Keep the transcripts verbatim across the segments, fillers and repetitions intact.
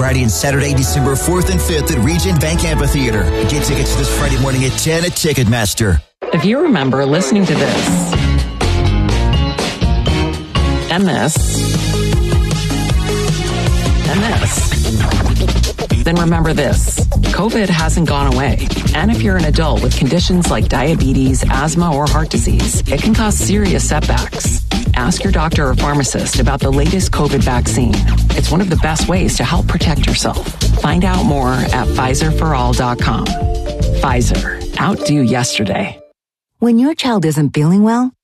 Friday and Saturday, December fourth and fifth at Region Bank Amphitheater. Get tickets this Friday morning at ten at Ticketmaster. If you remember listening to this and this and this, then remember this. COVID hasn't gone away. And if you're an adult with conditions like diabetes, asthma, or heart disease, it can cause serious setbacks. Ask your doctor or pharmacist about the latest COVID vaccine. It's one of the best ways to help protect yourself. Find out more at Pfizer for all dot com. Pfizer. Outdo yesterday. When your child isn't feeling well,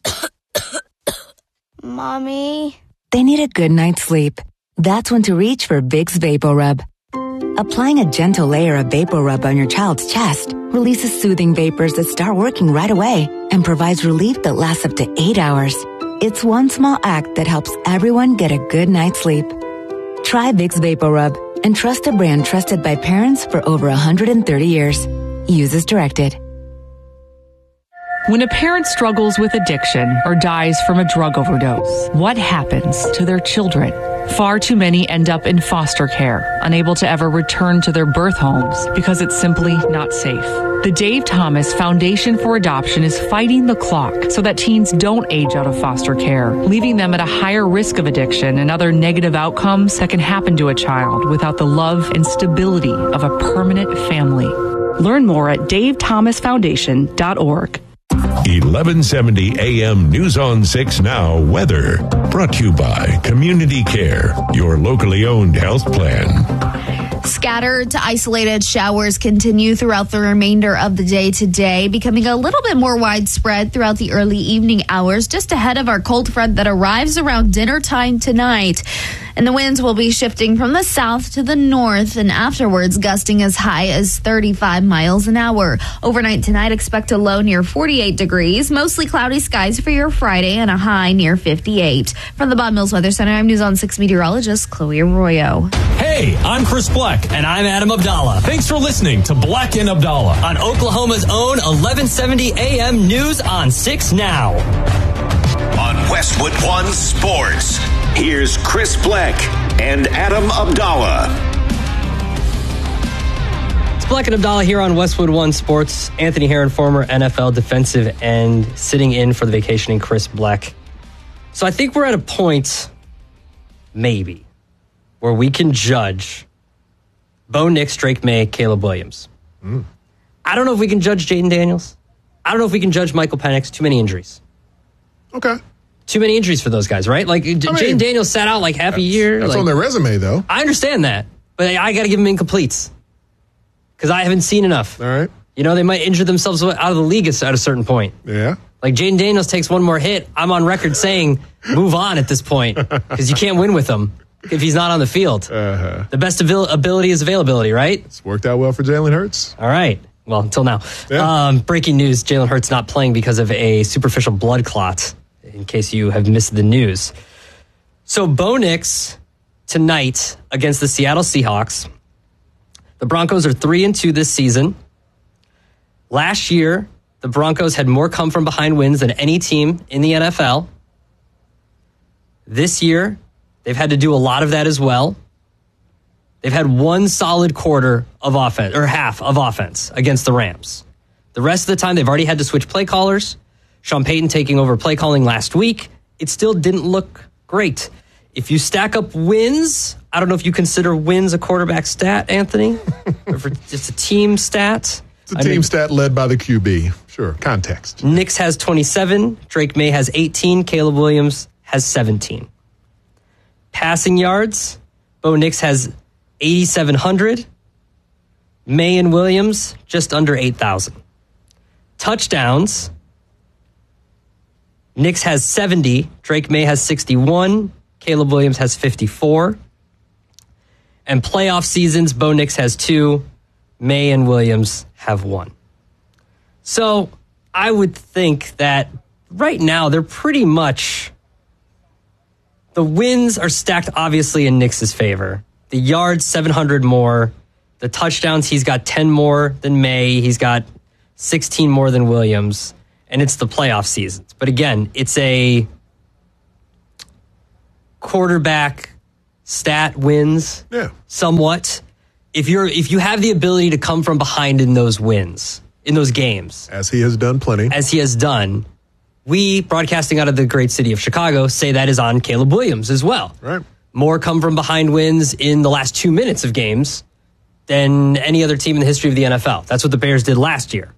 Mommy, they need a good night's sleep. That's when to reach for Vicks VapoRub. Applying a gentle layer of VapoRub on your child's chest releases soothing vapors that start working right away and provides relief that lasts up to eight hours. It's one small act that helps everyone get a good night's sleep. Try Vicks VapoRub and trust a brand trusted by parents for over one hundred thirty years. Use as directed. When a parent struggles with addiction or dies from a drug overdose, what happens to their children? Far too many end up in foster care, unable to ever return to their birth homes because it's simply not safe. The Dave Thomas Foundation for Adoption is fighting the clock so that teens don't age out of foster care, leaving them at a higher risk of addiction and other negative outcomes that can happen to a child without the love and stability of a permanent family. Learn more at dave thomas foundation dot org. eleven seventy A M News on six Now weather. Brought to you by Community Care, your locally owned health plan. Scattered to isolated showers continue throughout the remainder of the day today, becoming a little bit more widespread throughout the early evening hours, just ahead of our cold front that arrives around dinner time tonight. And the winds will be shifting from the south to the north and afterwards gusting as high as thirty-five miles an hour. Overnight tonight, expect a low near forty-eight degrees, mostly cloudy skies for your Friday and a high near fifty-eight. From the Bob Mills Weather Center, I'm News on six meteorologist Chloe Arroyo. Hey, I'm Chris Black. And I'm Adam Abdallah. Thanks for listening to Black and Abdallah on Oklahoma's own eleven seventy A M News on six Now. On Westwood One Sports, here's Chris Black and Adam Abdallah. It's Black and Abdallah here on Westwood One Sports. Anthony Herron, former N F L defensive end, sitting in for the vacationing Chris Black. So I think we're at a point, maybe, where we can judge Bo Nix, Drake May, Caleb Williams. Mm. I don't know if we can judge Jaden Daniels. I don't know if we can judge Michael Penix. Too many injuries. Okay. Too many injuries for those guys, right? Like, I mean, Jaden Daniels sat out like half a year. That's like, on their resume, though. I understand that. But I got to give them incompletes. Because I haven't seen enough. All right. You know, they might injure themselves out of the league at a certain point. Yeah. Like, Jaden Daniels takes one more hit. I'm on record saying, move on at this point. Because you can't win with him if he's not on the field. Uh-huh. The best abil- ability is availability, right? It's worked out well for Jalen Hurts. All right. Well, until now. Yeah. Um, breaking news, Jalen Hurts not playing because of a superficial blood clot, in case you have missed the news. So, Bo Nix tonight against the Seattle Seahawks. The Broncos are three and two this season. Last year, the Broncos had more come from behind wins than any team in the N F L. This year, they've had to do a lot of that as well. They've had one solid quarter of offense, or half of offense against the Rams. The rest of the time, they've already had to switch play callers. Sean Payton taking over play calling last week. It still didn't look great. If you stack up wins, I don't know if you consider wins a quarterback stat, Anthony, or if it's just a team stat. It's a team I mean, stat led by the Q B. Sure, context. Nix has twenty-seven. Drake May has eighteen. Caleb Williams has seventeen. Passing yards, Bo Nix has eighty-seven hundred. May and Williams, just under eight thousand. Touchdowns, Nix has seventy. Drake May has sixty-one. Caleb Williams has fifty-four. And playoff seasons, Bo Nix has two. May and Williams have one. So I would think that right now they're pretty much, the wins are stacked obviously in Nix's favor. The yards, seven hundred more. The touchdowns, he's got ten more than May. He's got sixteen more than Williams. And it's the playoff seasons. But again, it's a quarterback stat wins yeah. somewhat. If you're if you have the ability to come from behind in those wins, in those games, as he has done plenty, as he has done, we, broadcasting out of the great city of Chicago, say that is on Caleb Williams as well. Right. More come from behind wins in the last two minutes of games than any other team in the history of the N F L. That's what the Bears did last year.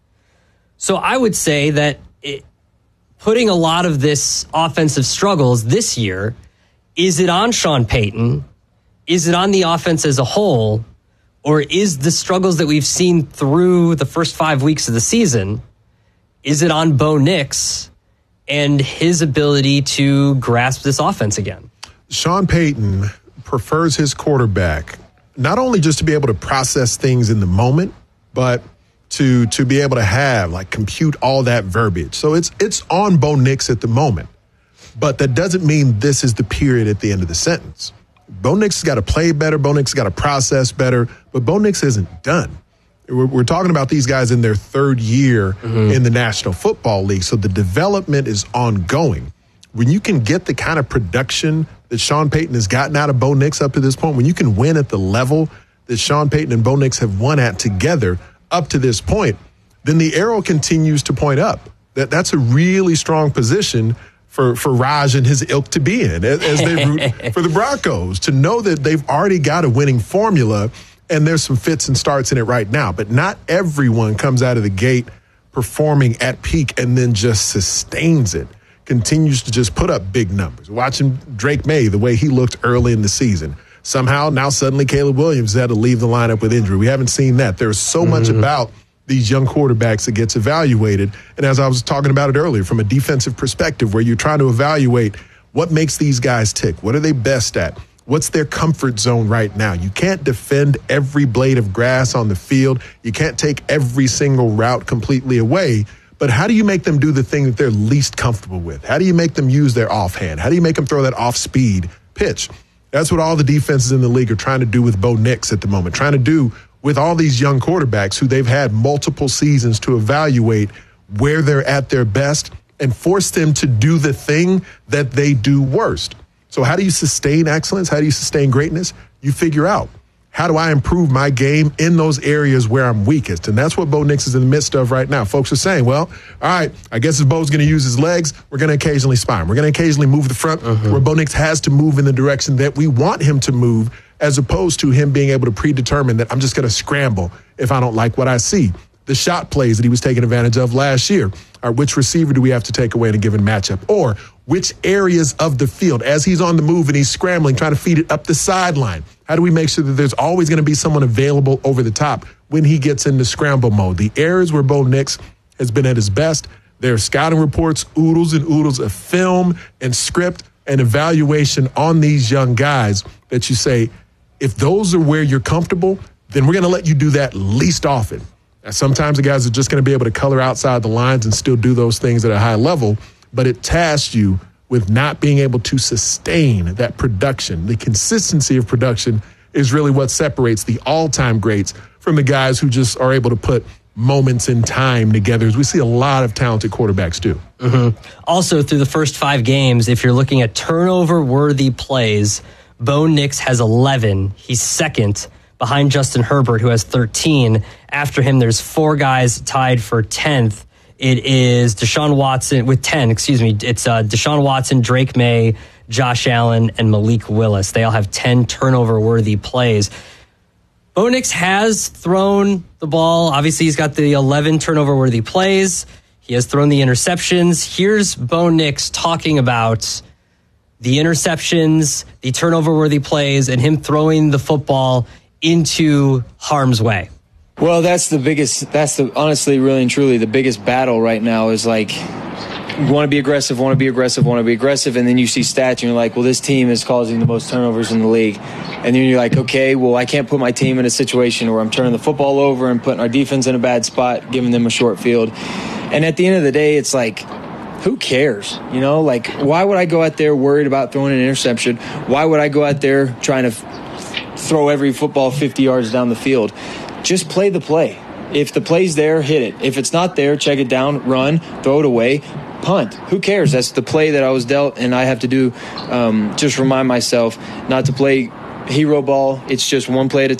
So I would say that it, putting a lot of this offensive struggles this year, is it on Sean Payton? Is it on the offense as a whole? Or is the struggles that we've seen through the first five weeks of the season, is it on Bo Nix and his ability to grasp this offense again? Sean Payton prefers his quarterback not only just to be able to process things in the moment, but to to be able to have, like, compute all that verbiage. So it's it's on Bo Nix at the moment. But that doesn't mean this is the period at the end of the sentence. Bo Nix has got to play better. Bo Nix has got to process better. But Bo Nix isn't done. We're, we're talking about these guys in their third year mm-hmm. in the National Football League. So the development is ongoing. When you can get the kind of production that Sean Payton has gotten out of Bo Nix up to this point, when you can win at the level that Sean Payton and Bo Nix have won at together up to this point, then the arrow continues to point up. That That's a really strong position for, for Raj and his ilk to be in as, as they root for the Broncos, to know that they've already got a winning formula and there's some fits and starts in it right now. But not everyone comes out of the gate performing at peak and then just sustains it, continues to just put up big numbers. Watching Drake May, the way he looked early in the season. Somehow, now suddenly Caleb Williams had to leave the lineup with injury. We haven't seen that. There's so mm-hmm. much about these young quarterbacks that gets evaluated. And as I was talking about it earlier, from a defensive perspective, where you're trying to evaluate what makes these guys tick, what are they best at, what's their comfort zone right now. You can't defend every blade of grass on the field. You can't take every single route completely away. But how do you make them do the thing that they're least comfortable with? How do you make them use their offhand? How do you make them throw that off-speed pitch? That's what all the defenses in the league are trying to do with Bo Nix at the moment, trying to do with all these young quarterbacks who they've had multiple seasons to evaluate where they're at their best and force them to do the thing that they do worst. So how do you sustain excellence? How do you sustain greatness? You figure out, how do I improve my game in those areas where I'm weakest? And that's what Bo Nix is in the midst of right now. Folks are saying, well, all right, I guess if Bo's going to use his legs, we're going to occasionally spy him. We're going to occasionally move the front uh-huh. where Bo Nix has to move in the direction that we want him to move, as opposed to him being able to predetermine that I'm just going to scramble if I don't like what I see. The shot plays that he was taking advantage of last year are, which receiver do we have to take away in a given matchup? Or which areas of the field, as he's on the move and he's scrambling, trying to feed it up the sideline, how do we make sure that there's always going to be someone available over the top when he gets into scramble mode? The areas where Bo Nix has been at his best, there are scouting reports, oodles and oodles of film and script and evaluation on these young guys that you say, if those are where you're comfortable, then we're going to let you do that least often. Now, sometimes the guys are just going to be able to color outside the lines and still do those things at a high level, but it tasks you with not being able to sustain that production. The consistency of production is really what separates the all-time greats from the guys who just are able to put moments in time together, as we see a lot of talented quarterbacks do. Mm-hmm. Also, through the first five games, if you're looking at turnover-worthy plays, Bo Nix has eleven. He's second behind Justin Herbert, who has thirteen. After him, there's four guys tied for tenth. It is Deshaun Watson with ten, excuse me. It's uh, Deshaun Watson, Drake May, Josh Allen, and Malik Willis. They all have ten turnover-worthy plays. Bo Nix has thrown the ball. Obviously, he's got the eleven turnover-worthy plays. He has thrown the interceptions. Here's Bo Nix talking about the interceptions, the turnover-worthy plays, and him throwing the football into harm's way. Well, that's the biggest, that's the honestly, really and truly, the biggest battle right now is like, you want to be aggressive, want to be aggressive, want to be aggressive, and then you see stats and you're like, well, this team is causing the most turnovers in the league. And then you're like, okay, well, I can't put my team in a situation where I'm turning the football over and putting our defense in a bad spot, giving them a short field. And at the end of the day, it's like, who cares? You know, like, why would I go out there worried about throwing an interception? Why would I go out there trying to f- throw every football fifty yards down the field? Just play the play. If the play's there, hit it. If it's not there, check it down, run, throw it away, punt. Who cares? That's the play that I was dealt, and I have to do, um, just remind myself not to play hero ball. It's just one play at a